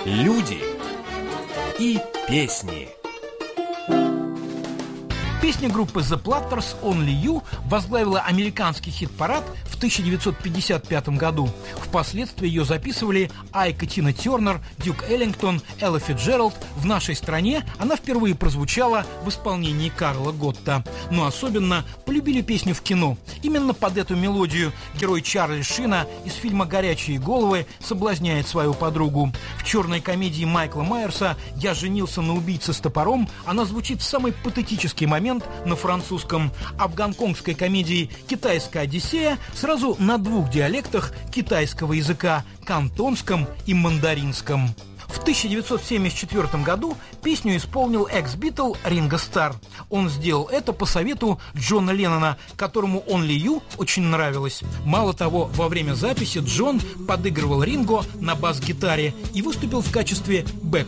Люди и песни. Песня группы The Platters «Only You» возглавила американский хит-парад в 1955 году. Впоследствии ее записывали Айк и Тина Тернер, Дюк Эллингтон, Элла Фицджеральд. В нашей стране она впервые прозвучала в исполнении Карла Готта. Но особенно полюбили песню в кино. Именно под эту мелодию герой Чарли Шина из фильма «Горячие головы» соблазняет свою подругу. В черной комедии Майкла Майерса «Я женился на убийце с топором» она звучит в самый патетический момент на французском, а в гонконгской комедии «Китайская Одиссея» сразу на двух диалектах китайского языка – кантонском и мандаринском. В 1974 году песню исполнил экс-битл Ринго Старр. Он сделал это по совету Джона Леннона, которому «Only You» очень нравилось. Мало того, во время записи Джон подыгрывал Ринго на бас-гитаре и выступил в качестве бэк